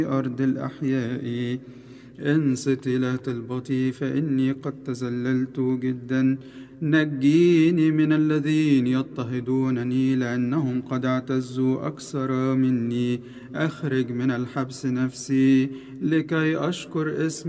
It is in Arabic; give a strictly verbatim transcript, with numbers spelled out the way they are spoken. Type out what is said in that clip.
أرض الأحياء. انصت إلى طلبتي فإني قد تذللت جدا. نجيني من الذين يضطهدونني لأنهم قد اعتزوا أكثر مني. أخرج من الحبس نفسي لكي أشكر اسم